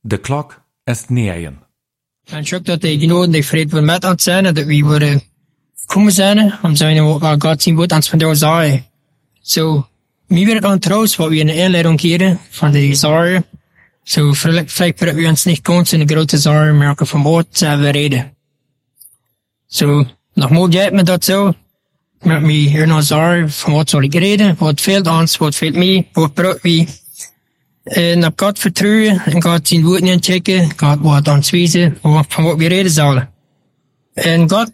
De klok is 9. En ook dat de genoten die vrede wil met ons zijn, dat we worden komen zijn, om zijn wat God zien wordt ons vandaag zeggen. Zo, mij werd aan trouwens, wat we in de inleiding keren van de zorgen. Zo, vielleicht dat we ons niet ganz in de grote zorgen merken van wat zijn we reden. Zo, nog moet jij met dat zo, met me hier nog zorgen van wat zal ik reden, wat veelt ons, wat veelt mij, wat braucht wie. En op God vertrouwen, en God zijn woorden inchecken, God wat ons wijzen, van wat we reden zullen. En God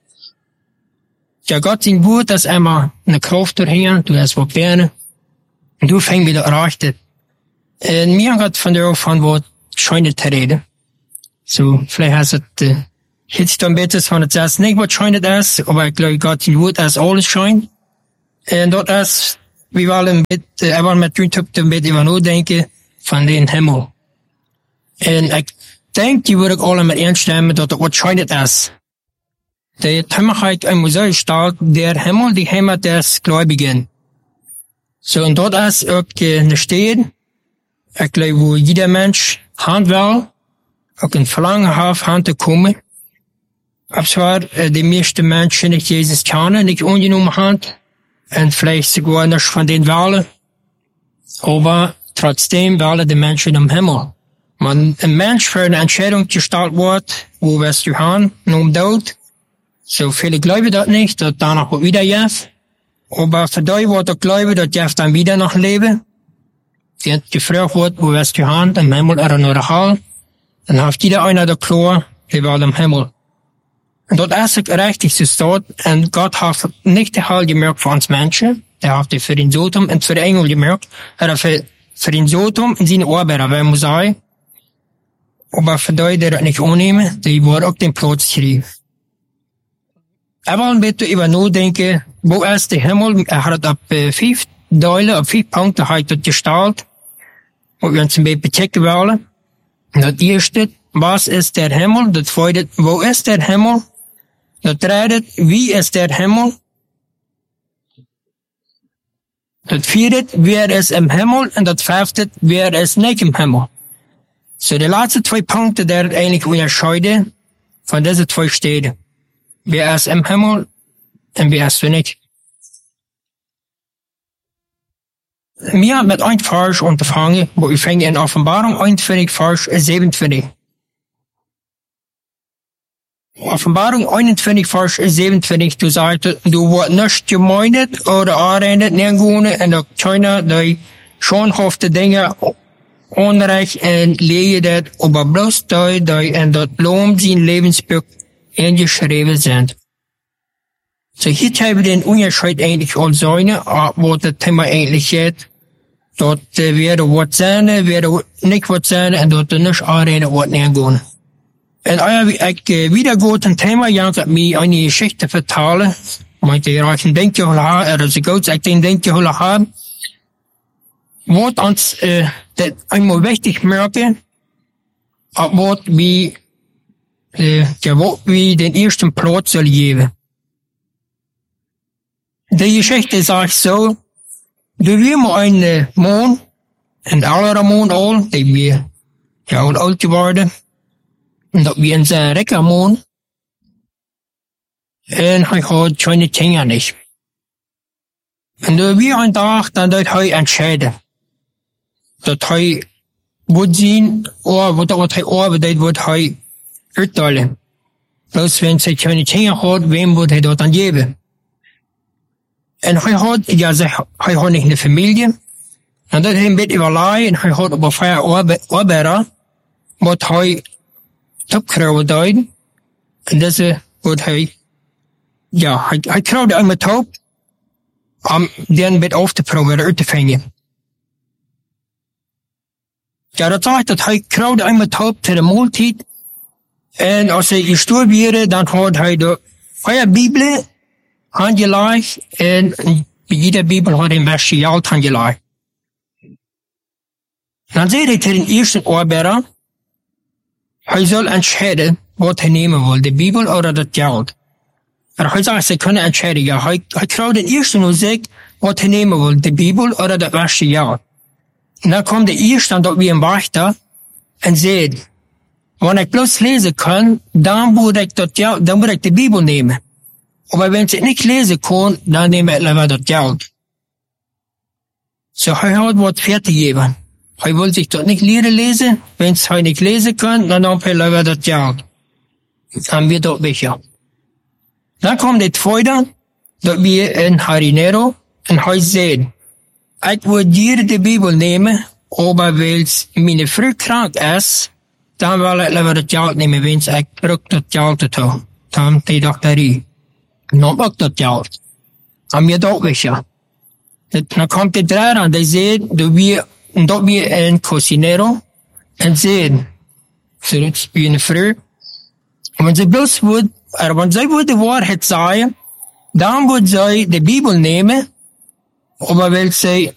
zijn woord, dat is immer een kracht doorheen, du hast wat lernen, en du fängst wieder rechten. En mir gaat vandaag van wat schijnen te reden. So, vielleicht is het, jetzt dan beter van het zelfs niet wat schijnen is, maar ik geloof God zijn woord is alles schijn. En dat is, we willen met YouTube een beetje van denken van de hemel. En ik denk, die wil ik allemaal instemmen dat het wat schijnend is. De Timmigheid in Museu staat, der Himmel, die Heimat des Gläubigen. So, en dat is ook een stad, ik geloof, wo jeder Mensch hand wil, ook een verlangen heeft, hand te komen. Zwar, die meeste Menschen nicht Jesus kennen, nicht angenommen haben, und vielleicht sogar nicht von den Wahlen, aber trotzdem wählen die Menschen im Himmel. Wenn ein Mensch für eine Entscheidung gestellt wird, wo wirst du hin, nun dort, so viele glauben das nicht, dass danach auch wieder jetzt, aber für die, wo ich glaube, dass jetzt dann wieder noch leben, die gefragt wird, wo wirst du hin, im Himmel oder nur der Hall, dann hat jeder einer der klar, wir wollen im Himmel. Und dort ist es richtig so staat, und Gott hat nicht die Heil gemerkt für uns Menschen, er hat die für den Sodom und für den Engel gemerkt, er hat für den Sodom und seine Arbeiter, weil man sagen, aber für die, die das nicht annehmen, die werden auch den Platz kriegen. Aber bitte über nachdenken, wo ist der Himmel, er hat auf 5 Teile, auf 5 Punkte hat er gestaltet, wo wir uns ein bisschen bechecken wollen. Das erste, was ist der Himmel? Das zweite, wo ist der Himmel? Das dritte, wie ist der Himmel? Das vierte, wer ist im Himmel? Und das fünfte, wer ist nicht im Himmel? So, die letzten 2 Punkte, die eigentlich unterscheiden von diesen 2 Städten. Wer ist im Himmel und wer ist nicht? Wir haben mit einem Vers angefangen, wo wir fangen in Offenbarung 21, Vers 27. Offenbarung 21, Vers 27, du sagst, du wirst nicht gemeindet oder anrendet, nirgendwo, und auch keiner, die schonhafte Dinge unrecht und leedet, aber bloß die in das Lohm sein Lebensbuch eingeschrieben sind. So, hier haben wir den Unterschied eigentlich all seine, wo das Thema eigentlich geht. Dort wäre was sein, wäre nicht was sein, und dort nicht anreden, was nirgendwo. En ik wieder ein Thema, ja, dat mir eine Geschichte vertellen. Maar die reichen denk je wel haar, also goed, ik denk je wel haar. Wat ons, dat einmal wichtig merken, wat wie, wat wie den ersten Platz soll geben. Die Geschichte sagt so, du wir mal eine Mond, ein anderer Mond all, die wir, ja, und alt geworden. En dat we in zijn rekker moon. En hij had zijn dingen niet. En toen we een dag, dan dat hij entscheiden. Dat hij moet zien, wat hij arbeidt, wat hij uitdelen. Dus wenn hij zijn dingen had, wem moet hij dat dan geven? En hij had, ja, hij had niet een familie. En dat hij een beetje overlei, en hij had op een 4 arbeider, wat hij topkrouwen duiden. En deze wordt hij, ja, hij krauwde aan mijn top, om den met af te proberen uit te vangen. Ja, dat zegt dat hij krauwde aan mijn top te de maaltijd. En als hij gestorven werd, dan had hij de 4 Bibelen aangelegd. En bij ieder Bibel had hij een versje geld aangelegd. Dan zei hij tegen de eerste arbeider, hij soll entscheiden, wat hij nemen wil, de Bibel oder dat geld. En hij zegt, ze kunnen entscheiden, ja, hij krijgt den eerste nu zegt, wat hij nemen wil, de Bibel oder dat versje geld. En dan komt de eerste, en dat wie een wachter, en zei, wanneer ik bloos lezen kan, dan moet ik de Bibel nemen. Maar wenn ik niet lezen kon, dan neem ik liever dat geld. Zo hij had wat fertig gegeven. Hij wil zich dat niet leren lezen. Wenn hij niet lezen kan, dan neemt hij liever dat geld. Dan weer dat weg. Dan kwam dit tweede, dat we in Harinero, en hij zei, ik wil hier de Bibel nemen, maar als mijn vrouw krank is, dan wil ik liever dat geld nemen, want ik bruk dat geld te doen. Dan die dokterie. Dan ook dat geld. En weer dat weg. Dan komt de draaier aan, die zei, dat we in Cocinero, en zei, zo dat is een vrouw, want zij bloos wordt, want zij wordt de waarheid zeggen, dan moet zij de Bibel nemen, maar wil zij